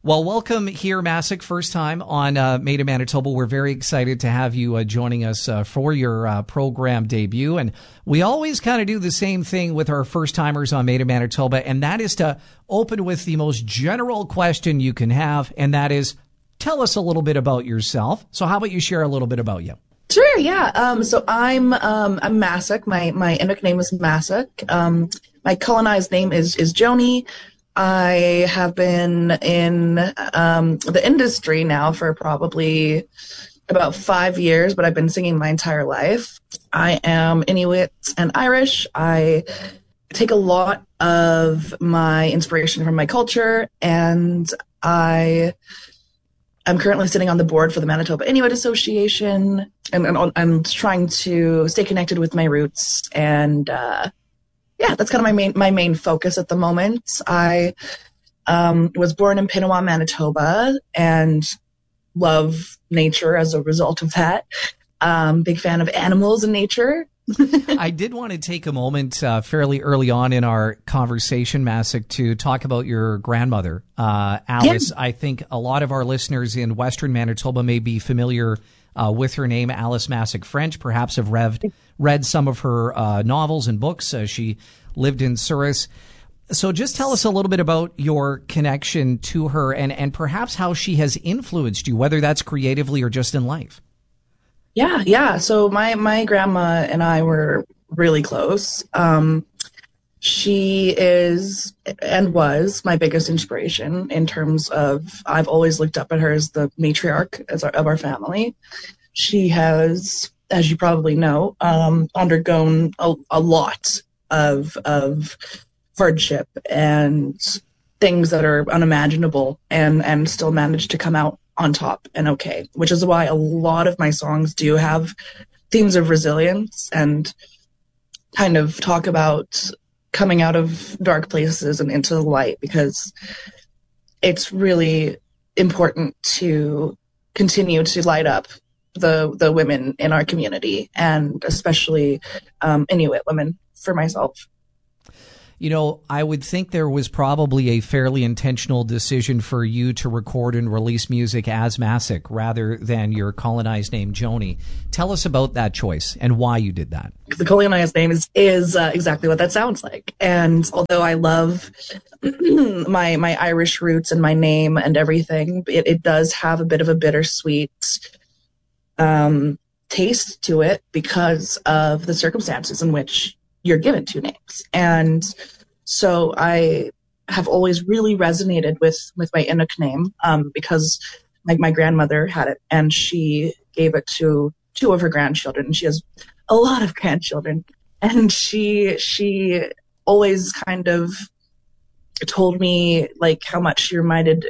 Well, welcome here, Masick. First time on Made in Manitoba. We're very excited to have you joining us for your program debut. And we always kind of do the same thing with our first-timers on Made in Manitoba, and that is to open with the most general question you can have, and that is, tell us a little bit about yourself. So how about you share a little bit about you? Sure, yeah. So I'm Masick. My Inuk name is Masick. My colonized name is Joni. I have been in the industry now for probably about 5 years, but I've been singing my entire life. I am Inuit and Irish. I take a lot of my inspiration from my culture, and I'm currently sitting on the board for the Manitoba Inuit Association, and I'm trying to stay connected with my roots, and yeah, that's kind of my main focus at the moment. I was born in Pinawa, Manitoba, and love nature as a result of that. Big fan of animals and nature. I did want to take a moment fairly early on in our conversation, Masick, to talk about your grandmother, Alice. Yeah. I think a lot of our listeners in Western Manitoba may be familiar with her name, Alice Masick French, perhaps have read some of her novels and books. She lived in Souris. So just tell us a little bit about your connection to her and perhaps how she has influenced you, whether that's creatively or just in life. Yeah. So my grandma and I were really close. She is and was my biggest inspiration in terms of I've always looked up at her as the matriarch of our family. She has, as you probably know, undergone a lot of hardship and things that are unimaginable and still managed to come out on top and okay, which is why a lot of my songs do have themes of resilience and kind of talk about coming out of dark places and into the light, because it's really important to continue to light up the women in our community, and especially Inuit women for myself. You know, I would think there was probably a fairly intentional decision for you to record and release music as Masick rather than your colonized name, Joni. Tell us about that choice and why you did that. The colonized name is exactly what that sounds like. And although I love my Irish roots and my name and everything, it does have a bit of a bittersweet taste to it because of the circumstances in which you're given two names. And so I have always really resonated with my Inuk name because my grandmother had it, and she gave it to two of her grandchildren. She has a lot of grandchildren, and she always kind of told me like how much I reminded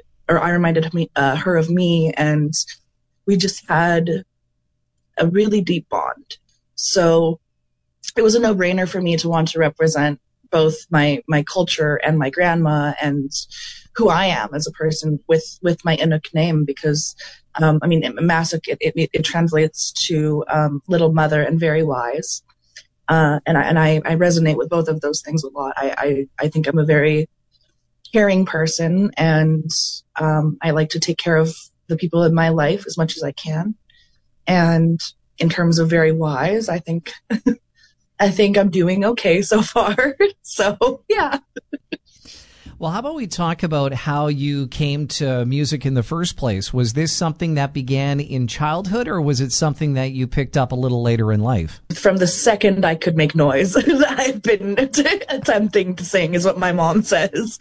her of me, and we just had a really deep bond. So it was a no-brainer for me to want to represent both my culture and my grandma and who I am as a person with my Inuk name, because Masick, it translates to little mother and very wise, and I resonate with both of those things a lot. I think I'm a very caring person, and I like to take care of the people in my life as much as I can. And in terms of very wise, I think I'm doing okay so far. So, yeah. Well, how about we talk about how you came to music in the first place? Was this something that began in childhood, or was it something that you picked up a little later in life? From the second I could make noise, I've been attempting to sing, is what my mom says.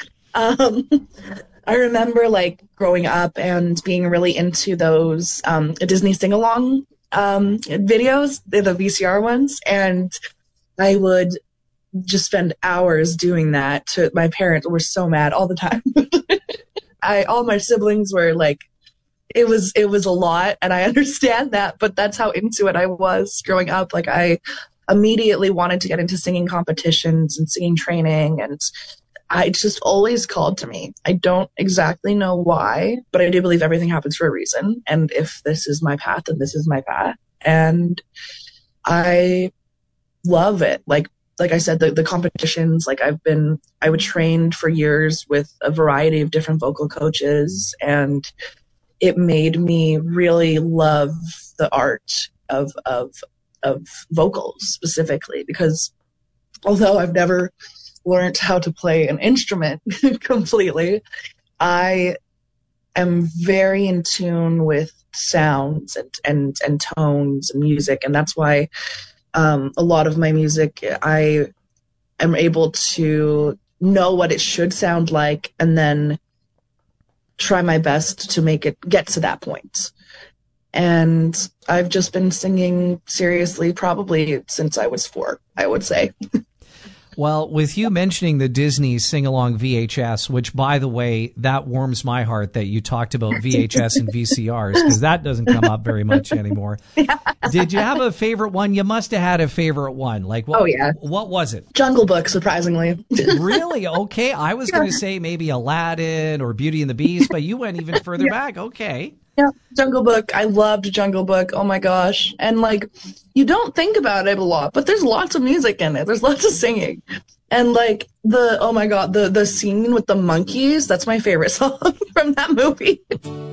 I remember growing up and being really into those Disney sing-along videos, the VCR ones, and I would just spend hours doing that. My parents were so mad all the time. All my siblings were it was a lot, and I understand that, but that's how into it I was growing up. I immediately wanted to get into singing competitions and singing training, and I just always called to me. I don't exactly know why, but I do believe everything happens for a reason. And if this is my path, then this is my path. And I love it. like I said, the competitions, like I would trained for years with a variety of different vocal coaches, and it made me really love the art of vocals specifically, because although I've never learned how to play an instrument completely, I am very in tune with sounds and tones and music. And that's why a lot of my music, I am able to know what it should sound like and then try my best to make it get to that point. And I've just been singing seriously probably since I was 4, I would say. Well, with you mentioning the Disney Sing-Along VHS, which, by the way, that warms my heart that you talked about VHS and VCRs, because that doesn't come up very much anymore. Yeah. Did you have a favorite one? You must have had a favorite one. Like, what, what was it? Jungle Book, surprisingly. Really? Okay. I was going to say maybe Aladdin or Beauty and the Beast, but you went even further back. Okay. Yeah, Jungle Book. I loved Jungle Book. Oh my gosh. And like, you don't think about it a lot, but there's lots of music in it. There's lots of singing. And like oh my God, the scene with the monkeys, that's my favorite song from that movie.